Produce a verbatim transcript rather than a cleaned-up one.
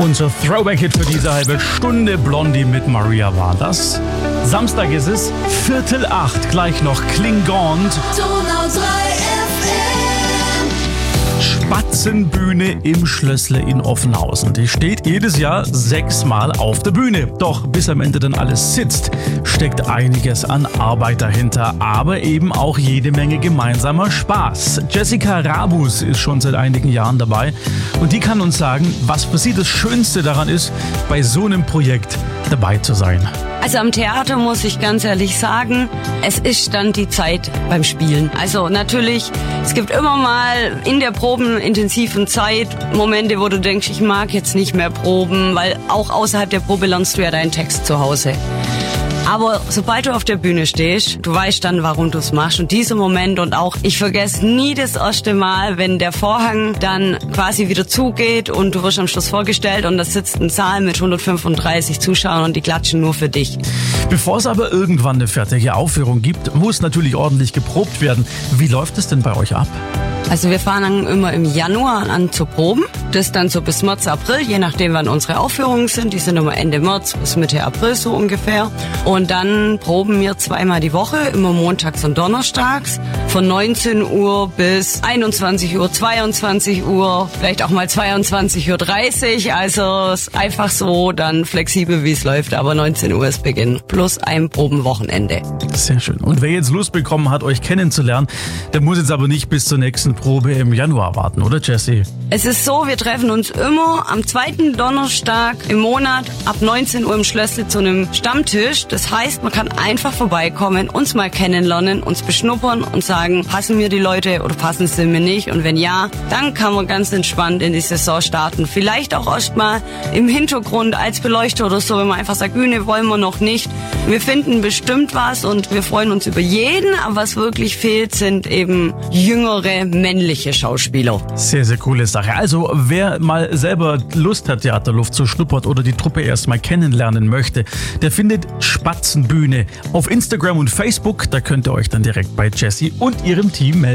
Unser Throwback-Hit für diese halbe Stunde, Blondie mit Maria war das. Samstag ist es, Viertel acht, gleich noch Klingond. Donau drei F M. Spatzenbühne im Schlössle in Offenhausen. Die steht jedes Jahr sechsmal auf der Bühne. Doch bis am Ende dann alles sitzt, steckt einiges an Arbeit dahinter, aber eben auch jede Menge gemeinsamer Spaß. Jessica Rabus ist schon seit einigen Jahren dabei und die kann uns sagen, was für sie das Schönste daran ist, bei so einem Projekt dabei zu sein. Also am Theater muss ich ganz ehrlich sagen, es ist dann die Zeit beim Spielen. Also natürlich, es gibt immer mal in der probenintensiven Zeit Momente, wo du denkst, ich mag jetzt nicht mehr proben, weil auch außerhalb der Probe lernst du ja deinen Text zu Hause. Aber sobald du auf der Bühne stehst, du weißt dann, warum du es machst. Und dieser Moment und auch, ich vergesse nie das erste Mal, wenn der Vorhang dann quasi wieder zugeht und du wirst am Schluss vorgestellt und da sitzt ein Saal mit hundertfünfunddreißig Zuschauern und die klatschen nur für dich. Bevor es aber irgendwann eine fertige Aufführung gibt, muss natürlich ordentlich geprobt werden. Wie läuft es denn bei euch ab? Also wir fangen immer im Januar an zu proben. Das dann so bis März, April, je nachdem wann unsere Aufführungen sind. Die sind immer Ende März bis Mitte April so ungefähr. Und dann proben wir zweimal die Woche, immer montags und donnerstags. Von neunzehn Uhr bis einundzwanzig Uhr, zweiundzwanzig Uhr, vielleicht auch mal zweiundzwanzig Uhr dreißig. Also es ist einfach so dann flexibel, wie es läuft. Aber neunzehn Uhr ist Beginn. Plus ein Probenwochenende. Sehr schön. Und wer jetzt Lust bekommen hat, euch kennenzulernen, der muss jetzt aber nicht bis zur nächsten Probe im Januar warten, oder Jessie? Es ist so, wir treffen uns immer am zweiten Donnerstag im Monat ab neunzehn Uhr im Schlössle zu einem Stammtisch. Das heißt, man kann einfach vorbeikommen, uns mal kennenlernen, uns beschnuppern und sagen, passen mir die Leute oder passen sie mir nicht? Und wenn ja, dann kann man ganz entspannt in die Saison starten. Vielleicht auch erst mal im Hintergrund als Beleuchter oder so, wenn man einfach sagt, Bühne wollen wir noch nicht. Wir finden bestimmt was und wir freuen uns über jeden, aber was wirklich fehlt, sind eben jüngere männliche Schauspieler. Sehr, sehr coole Sache. Also wer mal selber Lust hat, Theaterluft zu schnuppern oder die Truppe erst mal kennenlernen möchte, der findet Spatzenbühne auf Instagram und Facebook. Da könnt ihr euch dann direkt bei Jessie und ihrem Team melden.